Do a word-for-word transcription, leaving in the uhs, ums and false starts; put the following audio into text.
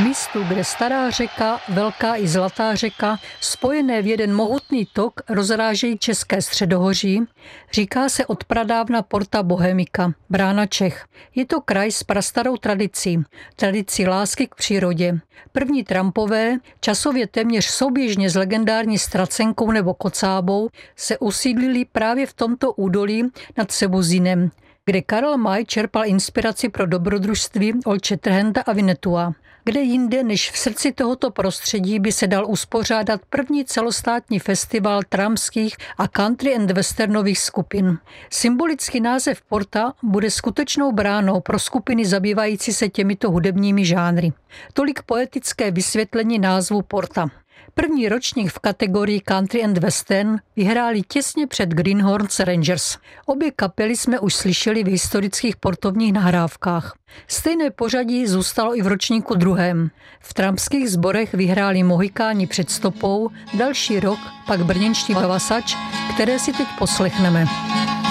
Místu, kde stará řeka, velká i zlatá řeka, spojené v jeden mohutný tok, rozrážejí české středohoří, říká se od pradávna Porta Bohemica, brána Čech. Je to kraj s prastarou tradicí, tradicí lásky k přírodě. První trampové, časově téměř souběžně s legendární Stracenkou nebo Kocábou, se usídlili právě v tomto údolí nad Sebuzínem, kde Karel May čerpal inspiraci pro dobrodružství Old Shatterhanda a Winnetua. Kde jinde než v srdci tohoto prostředí by se dal uspořádat první celostátní festival trampských a country and westernových skupin. Symbolický název Porta bude skutečnou bránou pro skupiny zabývající se těmito hudebními žánry. Tolik poetické vysvětlení názvu Porta. První ročník v kategorii Country and Western vyhráli těsně před Greenhorns Rangers. Obě kapely jsme už slyšeli v historických portovních nahrávkách. Stejné pořadí zůstalo i v ročníku druhém. V trampských sborech vyhráli Mohikáni před stopou, další rok pak brněnští Vasač, které si teď poslechneme.